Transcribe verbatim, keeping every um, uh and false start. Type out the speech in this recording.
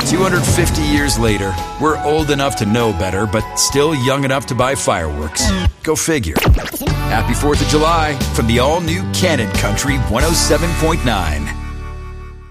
two hundred fifty years later, we're old enough to know better, but still young enough to buy fireworks. Go figure. Happy fourth of July from the all-new Cannon Country one oh seven point nine.